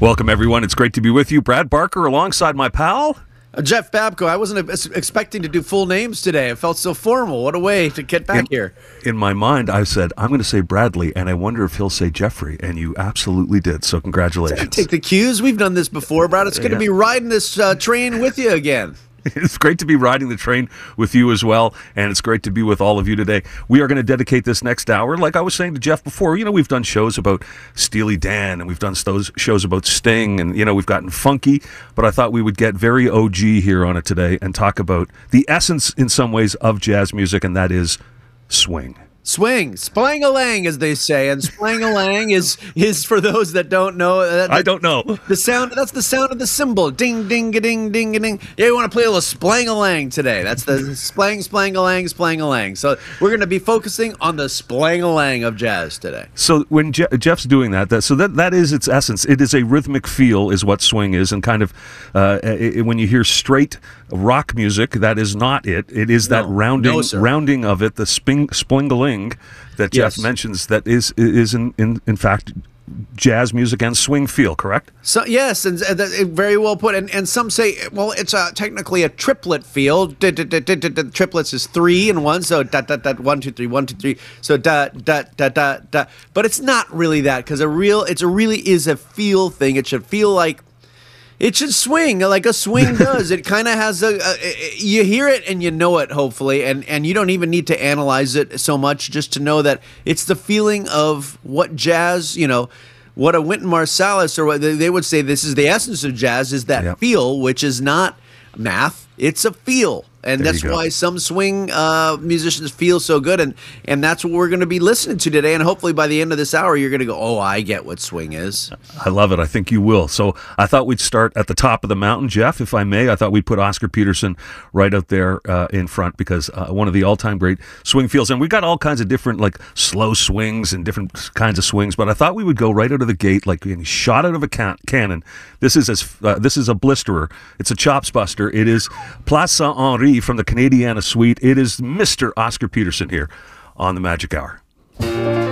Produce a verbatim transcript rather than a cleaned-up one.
Welcome, everyone. It's great to be with you. Brad Barker alongside my pal. Uh, Jeff Babko. I wasn't uh, expecting to do full names today. It felt so formal. What a way to get back in, here. In my mind, I said, I'm going to say Bradley, and I wonder if he'll say Jeffrey, and you absolutely did, so congratulations. Take the cues. We've done this before, Brad. It's going to yeah. be riding this uh, train with you again. It's great to be riding the train with you as well, and it's great to be with all of you today. We are going to dedicate this next hour, like I was saying to Jeff before, you know, we've done shows about Steely Dan, and we've done those shows about Sting, and, you know, we've gotten funky, but I thought we would get very O G here on it today and talk about the essence, in some ways, of jazz music, and that is swing. Swing, splang-a-lang, as they say, and splang-a-lang is is for those that don't know. Uh, I don't know the sound. That's the sound of the cymbal. Ding, ding, ding, ding, ding. Yeah, you want to play a little splang-a-lang today? That's the splang, splang-a-lang, splang-a-lang. So we're going to be focusing on the splang-a-lang of jazz today. So when Je- Jeff's doing that, that, so that that is its essence. It is a rhythmic feel, is what swing is, and kind of uh, it, when you hear straight rock music, that is not it. It is that no, rounding, no, rounding of it, the sping, spling-a-ling that Jeff yes. mentions, that is is in, in in fact jazz music and swing feel, correct? So yes, and uh, very well put. And and some say, well, it's a, technically a triplet feel. Triplets is three and one, so dot dot dot one two three one two three. So dot dot dot dot dot. But it's not really that, because a real it's a really is a feel thing. It should feel like. It should swing like a swing does. It kind of has a, a, you hear it and you know it, hopefully, and, and you don't even need to analyze it so much just to know that it's the feeling of what jazz, you know, what a Wynton Marsalis, or what they would say this is the essence of jazz, is that yep. feel, which is not math, it's a feel. And there that's why some swing uh, musicians feel so good, and, and that's what we're going to be listening to today. And hopefully by the end of this hour, you're going to go, oh, I get what swing is. I love it. I think you will. So I thought we'd start at the top of the mountain, Jeff, if I may. I thought we'd put Oscar Peterson right out there uh, in front, because uh, one of the all-time great swing feels. And we've got all kinds of different, like, slow swings and different kinds of swings, but I thought we would go right out of the gate, like being shot out of a can- cannon. This is as uh, this is a blisterer. It's a chops buster. It is Place Saint-Henri from the Canadiana Suite. It is Mister Oscar Peterson here on the Magic Hour.